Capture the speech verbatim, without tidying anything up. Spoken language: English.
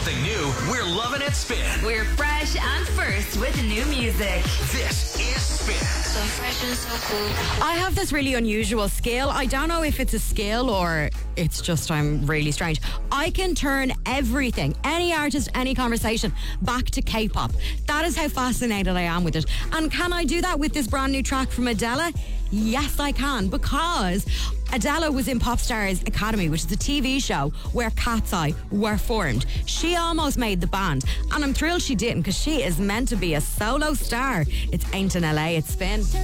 something new, we're loving it Spin. We're fresh and first with new music. This is Spin. So fresh and so cool. I have this really unusual skill. I don't know if it's a skill or it's just I'm really strange. I can turn everything, any artist, any conversation, back to K-pop. That is how fascinated I am with it. And can I do that with this brand new track from Adele? Yes, I can, because Adele was in Popstars Academy, which is a T V show where Cat's Eye were formed. She almost made the band, and I'm thrilled she didn't, because she is meant to be a solo star. It's Ain't in L A, it's Spin.